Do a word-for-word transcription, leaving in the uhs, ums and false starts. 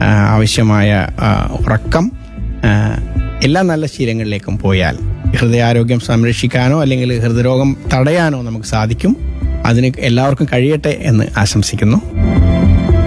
ആവശ്യമായ ഉറക്കം, എല്ലാ നല്ല ശീലങ്ങളിലേക്കും പോയാൽ ഹൃദയാരോഗ്യം സംരക്ഷിക്കാനോ അല്ലെങ്കിൽ ഹൃദയരോഗം തടയാനോ നമുക്ക് സാധിക്കും. അതിന് എല്ലാവർക്കും കഴിയട്ടെ എന്ന് ആശംസിക്കുന്നു.